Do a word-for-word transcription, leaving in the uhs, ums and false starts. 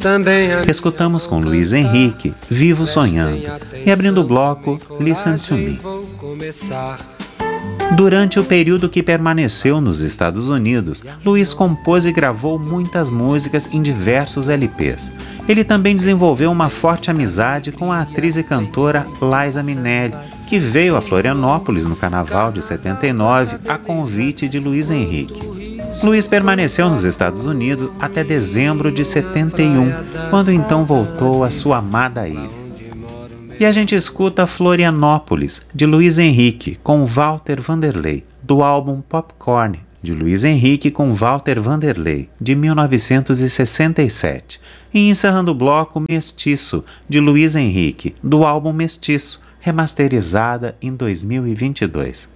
Escutamos com Luiz Henrique, Vivo Sonhando, e abrindo o bloco, Listen to Me. Durante o período que permaneceu nos Estados Unidos, Luiz compôs e gravou muitas músicas em diversos L Ps. Ele também desenvolveu uma forte amizade com a atriz e cantora Liza Minnelli, que veio a Florianópolis no Carnaval de setenta e nove a convite de Luiz Henrique. Luiz permaneceu nos Estados Unidos até dezembro de setenta e um, quando então voltou à sua amada ilha. E a gente escuta Florianópolis, de Luiz Henrique, com Walter Vanderlei, do álbum Popcorn, de Luiz Henrique com Walter Vanderlei, de mil novecentos e sessenta e sete. E encerrando o bloco, Mestiço, de Luiz Henrique, do álbum Mestiço, remasterizada em dois mil e vinte e dois.